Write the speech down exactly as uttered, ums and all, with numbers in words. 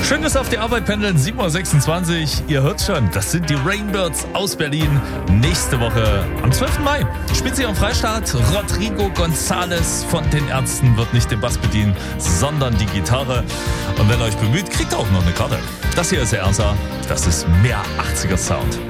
Schönes auf die Arbeit pendeln, sieben Uhr sechsundzwanzig. Ihr hört schon, das sind die Rainbirds aus Berlin. Nächste Woche am zwölften Mai spielt sie am Freistaat. Rodrigo González von den Ärzten wird nicht den Bass bedienen, sondern die Gitarre. Und wenn ihr euch bemüht, kriegt ihr auch noch eine Karte. Das hier ist der Ersa. Das ist mehr achtziger Sound.